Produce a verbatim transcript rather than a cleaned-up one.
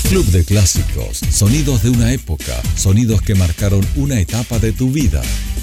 Club de Clásicos, sonidos de una época, sonidos que marcaron una etapa de tu vida.